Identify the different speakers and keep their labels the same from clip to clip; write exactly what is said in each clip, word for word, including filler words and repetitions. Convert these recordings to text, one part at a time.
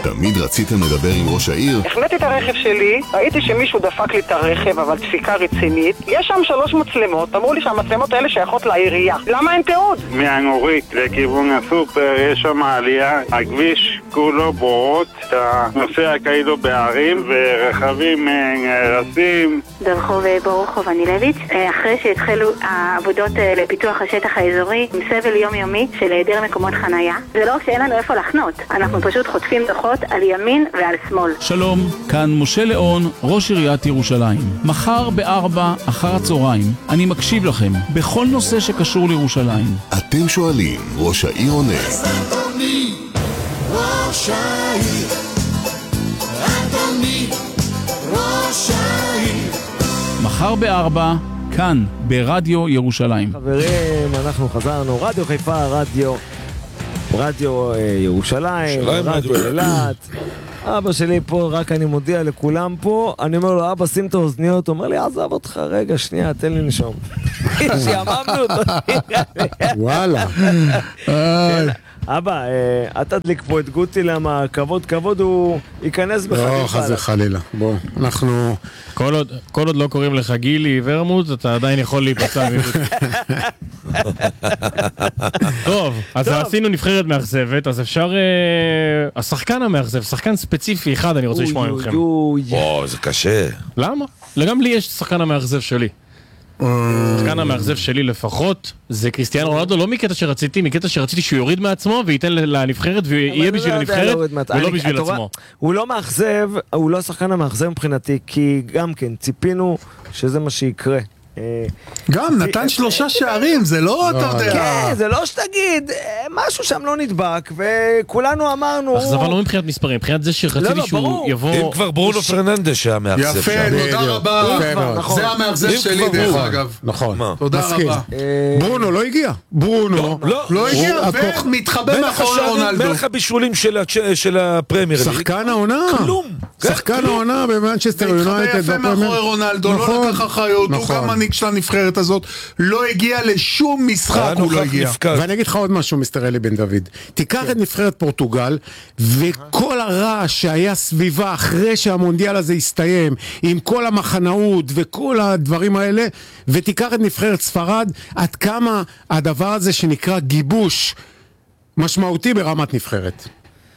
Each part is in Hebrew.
Speaker 1: תמיד רציתם לדבר עם ראש העיר?
Speaker 2: החמאתי את הרכב שלי, ראיתי שמישהו דפק לי את הרכב, אבל דפיקה רצינית. יש שם שלוש מצלמות, אמרו לי שהמצלמות האלה שייכות לעירייה. למה אין תיעוד?
Speaker 3: מהנורית לכיוון הסופר יש שם עלייה, הכביש כולו בורות, אתה נוסע כאילו בערים ורכבים רצים.
Speaker 4: ברחוב ברחוב הנילביץ, אחרי שהתחלו העבודות לפיתוח השטח האזורי עם סבל יומיומי של היעדר מקומות חנייה, זה לא שאין לנו איפה לחנות, אנחנו פשוט חוטפים דוחות על ימין ועל שמאל.
Speaker 5: שלום, כאן משה ליאון, ראש עיריית ירושלים. מחר בארבע אחר הצהריים אני מקשיב לכם בכל נושא שקשור לירושלים.
Speaker 1: אתם שואלים, ראש העיר עונה.
Speaker 6: אדוני, ראש העיר, אדוני, ראש העיר.
Speaker 5: מחר בארבע, כאן ברדיו ירושלים.
Speaker 7: חברים, אנחנו חזרנו, רדיו חיפה, רדיו רדיו ירושלים, רדיו אילת. אבא שלי פה, רק אני מודיע לכולם פה, אני אומר לו, אבא שים את האוזניות, הוא אומר לי, עזב אותך רגע, שנייה, תן לי נשום. שיאממנו אותו.
Speaker 8: וואלה.
Speaker 7: אבא, אתה תדליק פה את גוטי, למה כבוד כבוד הוא ייכנס בך.
Speaker 8: לא, חזה חלילה. בוא, אנחנו...
Speaker 9: כל עוד, כל עוד לא קוראים לך גילי ורמוט, אתה עדיין יכול להיפצע. טוב, אז עשינו נבחרת מאכזבת, אז אפשר... השחקן המאכזב, שחקן ספציפי אחד, אני רוצה לשמוע מכם.
Speaker 10: וואו, זה קשה.
Speaker 9: למה? גם לי יש שחקן המאכזב שלי. השחקן המאכזב שלי לפחות זה קריסטיאנו רונלדו, לא מקטע שרציתי, מקטע שרציתי שהוא יוריד מעצמו וייתן לנבחרת ויהיה בשביל הנבחרת ולא בשביל עצמו.
Speaker 7: הוא לא מאכזב, הוא לא שחקן המאכזב מבחינתי, כי גם כן ציפינו שזה מה שיקרה.
Speaker 11: גם נתן שלושה שערים, זה לא אתה יודע.
Speaker 7: כן, זה לא שתגיד, משהו שם לא נדבק, וכולנו אמרנו...
Speaker 9: אכזבה לא מבחינת מספרים, מבחינת זה שרציתי שהוא יבוא...
Speaker 10: אם כבר ברונו פרננדס שהיה מאכזב שם.
Speaker 11: יפה, תודה רבה. זה המאכזב שלי דרך אגב.
Speaker 8: נכון.
Speaker 11: תודה רבה.
Speaker 8: ברונו לא הגיע. ברונו
Speaker 11: לא הגיע, ומתחבא מאחורי רונלדו.
Speaker 10: מלך הבישולים של הפרמייר.
Speaker 8: שחקן העונה.
Speaker 10: כלום.
Speaker 8: שחקן העונה במנצ'סטר יונייטד.
Speaker 11: מתחבא יפה מאחורי רונלדו, לא לקח אחריות, הוא גם מנהיג של הנבחרת הזאת, לא הגיע לשום משחק, הוא לא הגיע.
Speaker 8: ואני אגיד לך עוד משהו, מיסטר אלי בן דוד. תיקח את נבחרת פורטוגל, וכל הרעש שהיה סביבה אחרי שהמונדיאל הזה הסתיים, עם כל המחנאות וכל הדברים האלה, ותיקח את נבחרת ספרד, עד כמה הדבר הזה שנקרא גיבוש משמעותי ברמת נבחרת.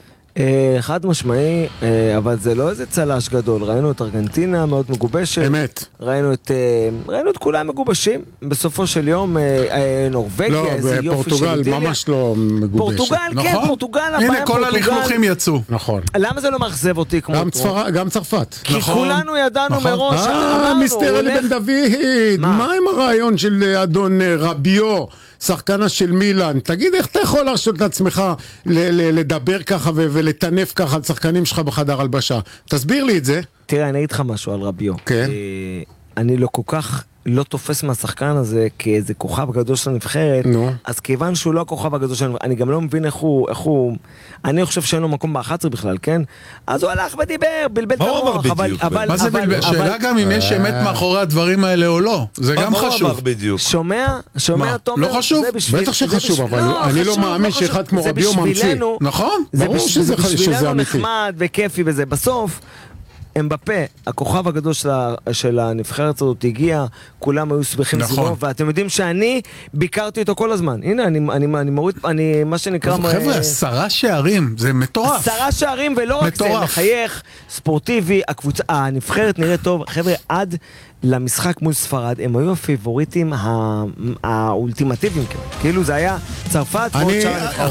Speaker 7: חד משמעי, אבל זה לא איזה צלש גדול. ראינו את ארגנטינה מאוד מגובשת.
Speaker 8: אמת.
Speaker 7: ראינו את, ראינו את כולם מגובשים. בסופו של יום, נורווגיה, איזה יופי של
Speaker 8: פורטוגל ממש לא מגובשת.
Speaker 7: פורטוגל, כן, פורטוגל.
Speaker 11: הנה, כל הלכלוכים יצאו.
Speaker 8: נכון.
Speaker 7: למה זה לא מאכזב אותי כמו...
Speaker 8: גם צרפת.
Speaker 7: כי כולנו ידענו מראש.
Speaker 8: אה, מיסטר אלי בן דוד, מה עם הרעיון של אדון רביו? שחקנה של מילאן, תגיד איך אתה יכול להרשות לעצמך לדבר ככה ולטנף ככה על שחקנים שלך בחדר הלבשה? תסביר לי את זה.
Speaker 7: תראה, אני אגיד לך משהו על רביו.
Speaker 8: כן.
Speaker 7: אני לא כל כך לא תופס מהשחקן הזה כאיזה כוכב גדול של הנבחרת, אז כיוון שהוא לא הכוכב הגדול של הנבחרת, אני גם לא מבין איך הוא, איך הוא, אני חושב שאין לו מקום ב-אחת עשרה בכלל, כן? אז הוא הלך ודיבר, בלבל את המוח, אבל...
Speaker 11: מה זה בלבל? שאלה גם אם יש אמת מאחורי הדברים האלה או לא, זה גם חשוב.
Speaker 7: שומע? שומע, תומר?
Speaker 11: לא חשוב?
Speaker 8: בטח שחשוב, אבל אני לא מאמין שאחד כמו רביו ממציא.
Speaker 11: נכון?
Speaker 8: ברור שזה אמיתי.
Speaker 7: זה בשבילנו נחמד וכיפי וזה. בסוף, אמבפה, הכוכב הגדול של, של הנבחרת הזאת הגיע, כולם היו שמחים
Speaker 11: נכון.
Speaker 7: סביבו, ואתם יודעים שאני ביקרתי אותו כל הזמן. הנה, אני, אני, אני מוריד, אני, מה שנקרא...
Speaker 11: חבר'ה, עשרה שערים, זה מטורף.
Speaker 7: עשרה שערים, ולא רק זה, מחייך, ספורטיבי, הקבוצה, הנבחרת נראית טוב, חבר'ה, עד למשחק מול ספרד, הם היו הפיבוריטים האולטימטיביים, כאילו זה היה צרפת,
Speaker 8: אני,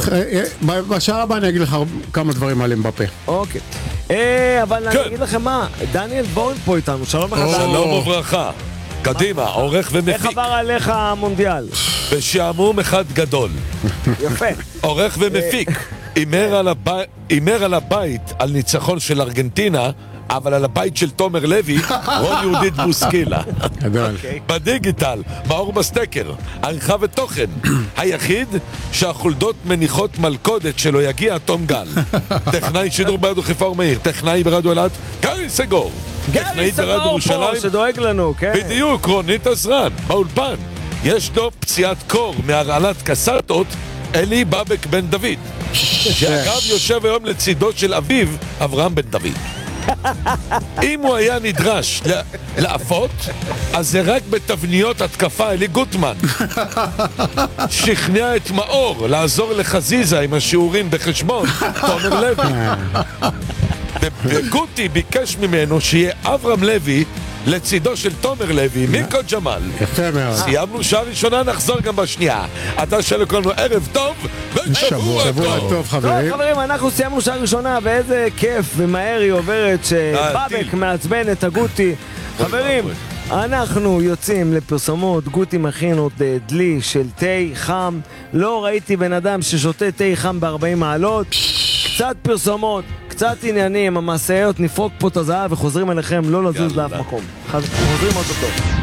Speaker 8: בשעה הבאה אני אגיד לך כמה דברים עליהם בפה.
Speaker 7: אוקיי. אה, אבל אני אגיד לכם מה, דניאל בורן פה איתנו, שלום לך.
Speaker 10: שלום וברכה. קדימה, עורך ומפיק.
Speaker 7: איך עבר עליך המונדיאל?
Speaker 10: בשעמום אחד גדול.
Speaker 7: יפה.
Speaker 10: עורך ומפיק. אימר על הבית על ניצחון של ארגנטינה, אבל על הבית של תומר לוי, רון יהודית בוסקילה. בדיגיטל, מאור בסטקר, עריכה ותוכן. היחיד שהחולדות מניחות מלכודת שלו יגיע תום גל. טכנאי שידור ברדיו חיפה ומאיר, טכנאי ברדיו אילת, גרי סגור.
Speaker 7: גרי סגור פה, שדואג לנו, כן.
Speaker 10: בדיוק, רונית עזרן, באולפן. יש לו פציעת קור מהרעלת קסטות, אלי בבק בן דוד. שאגב יושב היום לצידו של אביו, אברהם בן דוד. אם הוא היה נדרש לאפות, אז זה רק בתבניות התקפה. אלי גוטמן שכנע את מאור לעזור לחזיזה עם השיעורים בחשבון, תומר לוי. וגוטי ביקש ממנו שיהיה אברהם לוי לצידו של תומר לוי, מיקו ג'מאל.
Speaker 8: יפה מאוד.
Speaker 10: סיימנו שעה ראשונה, נחזור גם בשנייה. אתה שאלה לכולנו ערב טוב ושבוע טוב.
Speaker 8: טוב חברים.
Speaker 7: טוב חברים, אנחנו סיימנו שעה ראשונה, ואיזה כיף ומהר היא עוברת שבאבק מעצבן את הגוטי. חברים, אנחנו יוצאים לפרסומות. גוטי מכין עוד דלי של תה חם. לא ראיתי בן אדם ששותה תה חם ב-ארבעים מעלות. קצת פרסומות, קצת עניינים, המעשיות, נפרוק פה את הזהב וחוזרים אליכם, לא לזוז לאף מקום. חוזרים עוד אותו.